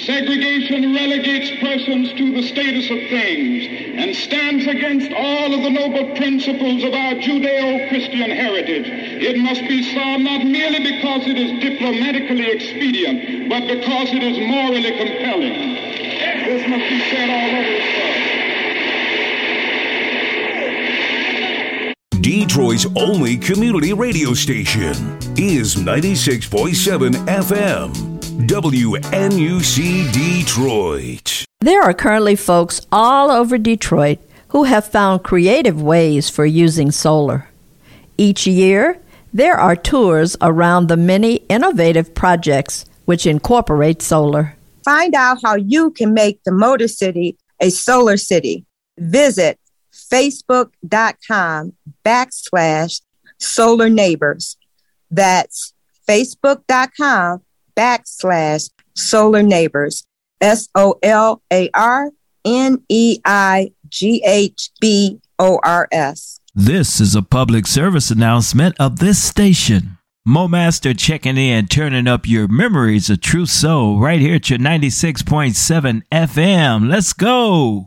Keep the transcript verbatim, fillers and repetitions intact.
Segregation relegates persons to the status of things and stands against all of the noble principles of our Judeo-Christian heritage. It must be solved not merely because it is diplomatically expedient, but because it is morally compelling. This must be said all over the world. Detroit's only community radio station is ninety-six point seven F M. W N U C Detroit. There are currently folks all over Detroit who have found creative ways for using solar. Each year, there are tours around the many innovative projects which incorporate solar. Find out how you can make the Motor City a solar city. Visit facebook.com backslash solar neighbors. That's facebook.com backslash solar neighbors. S O L A R N E I G H B O R S. This is a public service announcement of this station. Mo Master checking in, turning up your memories of true soul right here at your ninety-six point seven F M. Let's go.